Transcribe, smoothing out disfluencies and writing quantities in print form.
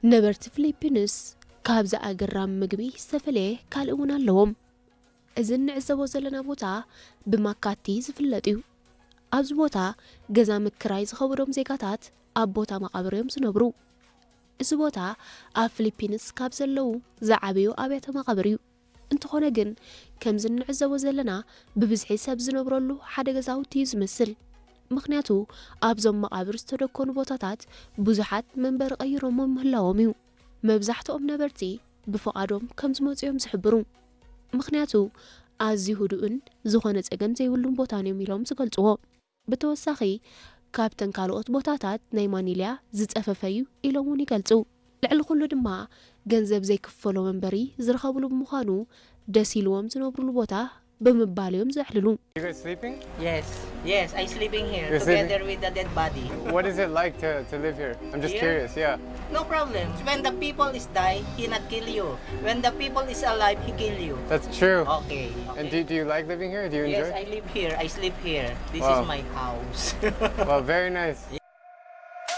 ነበርቲ ፊሊፒንስ ካብዛ ኣገራም ምግቢ ዝተፈለየ ካልእ እውን ኣለዎም እዚ ንዕዘቦ ዘለና ቦታ ብማካቲ ዝፍለጥ እዩ ኣብዚ ቦታ ገዛ ምክራይ ዝኸብሮም ዜጋታት ኣብ ቦታ መቃብሮም ዝነብሩ እዚ ቦታ ኣብ ፊሊፒንስ ካብ ዘለው ዝዓበዩ ኣብያተ መቃብር እዩ እንተኾነ ግን ከምዚ ንዕዘቦ ዘለና ብብዝሒ ሰብ ዝነብረሉ ሓደ ገዛውቲ እዩ ዝመስል ምክንያቱ ኣብዞም መቃብር ዝተደኮኑ ቦታታት ብዙሓት መንበሪ ቀይሮም ምህላዎም እዩ መብዛሕትኦም ነበርቲ ብፍቃዶም ከም ዝመፅኦም ዝሕብሩ ምክንያቱ ኣዝዩ ህዱእን ዝኾነ ፀገም ዘይብሉን ቦታ እዮም ኢሎም ዝገልጽዎ ብተወሳኺ ካብተን ካልኦት ቦታታት ናይ ማኒልያ ዝፀፈፈ እዩ ኢሎም እውን ይገልጹ ልዕሊ ኩሉ ድማ ገንዘብ ዘይክፈሎ መንበሪ ዝረኸብሉ ብምዃኑ ደስ ኢልዎም ዝነብሩሉ ቦታ በመባል እዮም ዘሕልሉ You guys sleeping? Yes, I sleeping here You're together sleeping? with the dead body. What is it like to live here? I'm just Here? curious, yeah. No problem. When the people is die, he not kill you. When the people is alive, he kill you. That's true. Okay. And do you like living here? Do you Yes, enjoy? I live here. I sleep here. This Wow. is my house. Well, very nice.